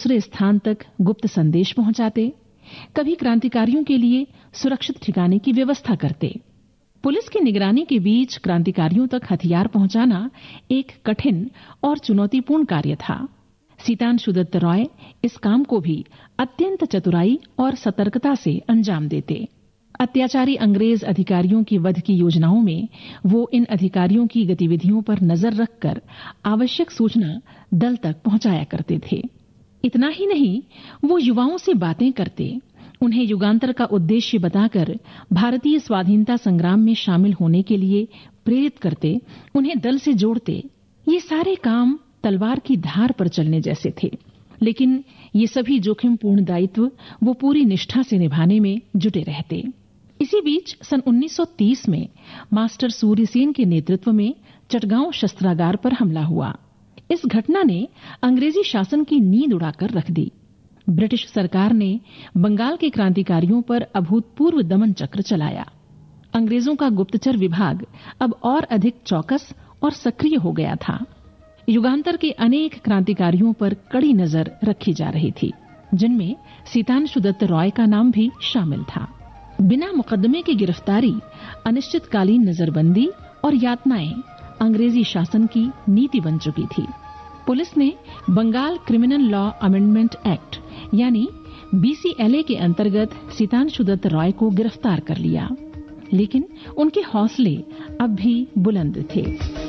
दूसरे स्थान तक गुप्त संदेश पहुंचाते, कभी क्रांतिकारियों के लिए सुरक्षित ठिकाने की व्यवस्था करते। पुलिस की निगरानी के बीच क्रांतिकारियों तक हथियार पहुंचाना एक कठिन और चुनौतीपूर्ण कार्य था। सीतांशु दत्त रॉय इस काम को भी अत्यंत चतुराई और सतर्कता से अंजाम देते। अत्याचारी अंग्रेज अधिकारियों की वध की योजनाओं में वो इन अधिकारियों की गतिविधियों पर नजर रखकर आवश्यक सूचना दल तक पहुंचाया करते थे। इतना ही नहीं, वो युवाओं से बातें करते, उन्हें युगांतर का उद्देश्य बताकर भारतीय स्वाधीनता संग्राम में शामिल होने के लिए प्रेरित करते, उन्हें दल से जोड़ते। ये सारे काम तलवार की धार पर चलने जैसे थे, लेकिन ये सभी जोखिमपूर्ण दायित्व वो पूरी निष्ठा से निभाने में जुटे रहते। इसी बीच सन 1930 में मास्टर सूर्यसेन के नेतृत्व में चटगांव शस्त्रागार पर हमला हुआ। इस घटना ने अंग्रेजी शासन की नींद उड़ाकर रख दी। ब्रिटिश सरकार ने बंगाल के क्रांतिकारियों पर अभूतपूर्व दमन चक्र चलाया। अंग्रेजों का गुप्तचर विभाग अब और अधिक चौकस और सक्रिय हो गया था। युगांतर के अनेक क्रांतिकारियों पर कड़ी नजर रखी जा रही थी, जिनमें सीतांशु दत्त रॉय का नाम भी शामिल था। बिना मुकदमे की गिरफ्तारी, अनिश्चितकालीन नजरबंदी और यातनाएं अंग्रेजी शासन की नीति बन चुकी थी। पुलिस ने Bengal criminal law amendment act यानी BCLA के अंतर्गत सीतांशु दत्त रॉय को गिरफ्तार कर लिया, लेकिन उनके हौसले अब भी बुलंद थे।